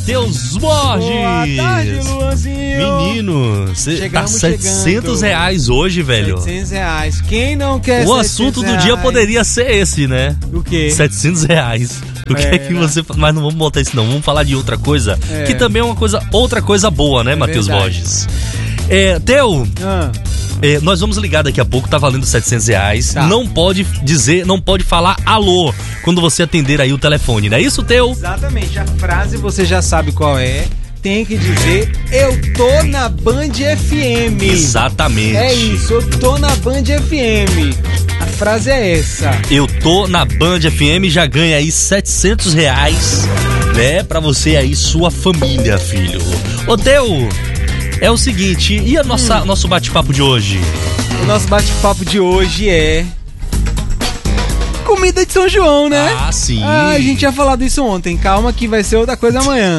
Matheus Borges. Boa tarde, Luanzinho. Menino, você tá R$700 hoje, velho. R$700. Quem não quer O assunto do dia poderia ser esse, né? O quê? R$700. O que é que você... Mas não vamos botar isso não, vamos falar de outra coisa, que também é outra coisa boa, né, Matheus Borges? Theo... nós vamos ligar daqui a pouco, tá valendo R$700. Tá. Não pode dizer, não pode falar alô quando você atender aí o telefone, não é isso, Theo? Exatamente, a frase você já sabe qual é. Tem que dizer, eu tô na Band FM. Exatamente. É isso, eu tô na Band FM. A frase é essa. Eu tô na Band FM, já ganha aí R$700, né? Pra você aí, sua família, filho. Ô, Theo, é o seguinte, e a nosso bate-papo de hoje? O nosso bate-papo de hoje é... comida de São João, né? Ah, sim. A gente tinha falado isso ontem. Calma que vai ser outra coisa amanhã.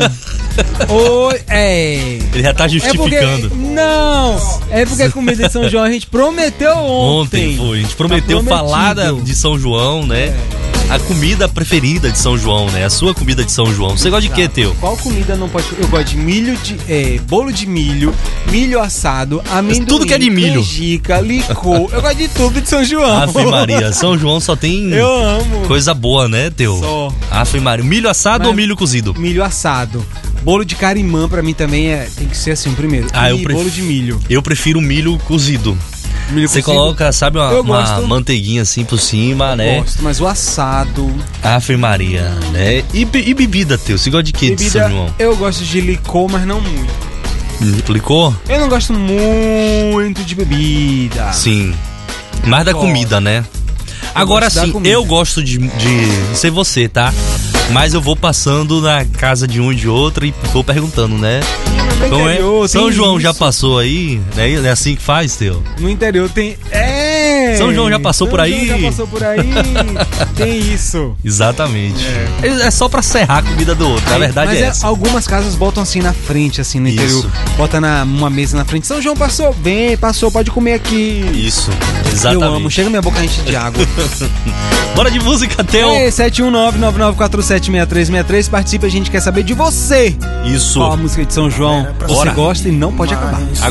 Ele já tá justificando. É porque a comida de São João a gente prometeu ontem. A gente prometeu falar de São João, né? A comida preferida de São João, né? A sua comida de São João. Você gosta de quê, Theo? Qual comida não pode... Eu gosto de bolo de milho, milho assado, amendoim, tudo que é de milho, canjica, licor. Eu gosto de tudo de São João. Ave Maria, São João só tem coisa boa, né, Theo? Só. Ave Maria. Milho assado ou milho cozido? Milho assado. Bolo de carimã pra mim também tem que ser assim primeiro. Bolo de milho. Eu prefiro milho cozido. Você coloca, sabe, uma manteiguinha assim por cima, né? Eu gosto, mas o assado... Ave Maria, né? E bebida, Theo? Você gosta de quê de São João? Eu gosto de licor, mas não muito. Licor? Eu não gosto muito de bebida. Sim. Mais da comida, né? Agora sim, eu gosto de... Não sei você, tá? Mas eu vou passando na casa de um e de outro e vou perguntando, né? Então São João já passou aí, né? É assim que faz, Theo? No interior tem... São João já passou por aí? São João já passou por aí. Tem isso. Exatamente. É só pra serrar a comida do outro, a verdade é essa. Algumas casas botam assim na frente, assim no interior. Bota uma mesa na frente. São João passou, pode comer aqui. Isso, exatamente. Eu amo, chega minha boca enche de água. Bora de música, Theo. 719-9943-63. Participe, a gente quer saber de você. Isso. Qual a música de São João você gosta e não pode acabar. Agora